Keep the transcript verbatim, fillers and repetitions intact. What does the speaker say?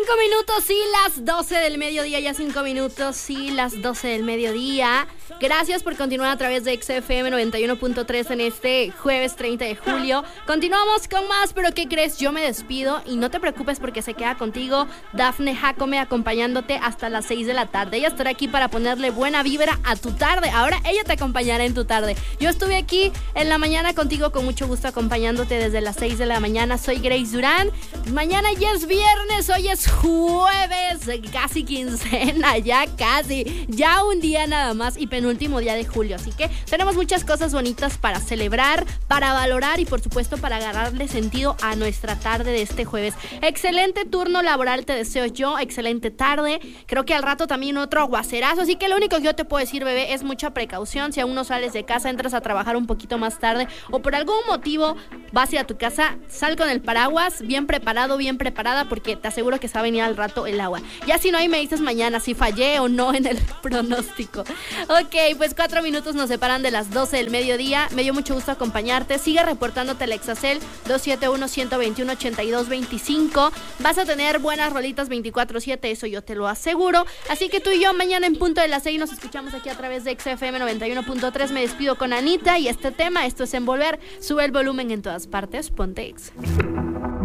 Cinco minutos y las doce del mediodía, ya cinco minutos y las doce del mediodía. Gracias por continuar a través de X F M noventa y uno punto tres en este jueves treinta de julio. Continuamos con más, pero ¿qué crees? Yo me despido y no te preocupes porque se queda contigo Dafne Jacome acompañándote hasta las seis de la tarde. Ella estará aquí para ponerle buena vibra a tu tarde. Ahora ella te acompañará en tu tarde. Yo estuve aquí en la mañana contigo con mucho gusto acompañándote desde las seis de la mañana. Soy Grace Durán. Mañana ya es viernes, hoy es jueves, casi quincena, ya casi, ya un día nada más y penúltimo día de julio, así que tenemos muchas cosas bonitas para celebrar, para valorar y por supuesto para agarrarle sentido a nuestra tarde de este jueves. Excelente turno laboral te deseo yo, excelente tarde, creo que al rato también otro aguacerazo, así que lo único que yo te puedo decir, bebé, es mucha precaución. Si aún no sales de casa, entras a trabajar un poquito más tarde o por algún motivo vas a ir a tu casa, sal con el paraguas, bien preparado, bien preparada, porque te aseguro que se va a venir al rato el agua. Ya si no, ahí me dices mañana si fallé o no en el pronóstico. Ok, pues cuatro minutos nos separan de las doce del mediodía. Me dio mucho gusto acompañarte. Sigue reportándote el Exacel dos siete uno, uno dos uno, ocho dos dos cinco. Vas a tener buenas rolitas veinticuatro siete, eso yo te lo aseguro. Así que tú y yo mañana en punto de las seis nos escuchamos aquí a través de X F M noventa y uno punto tres. Me despido con Anita y este tema, esto es Envolver. Sube el volumen en todas partes, ponte X.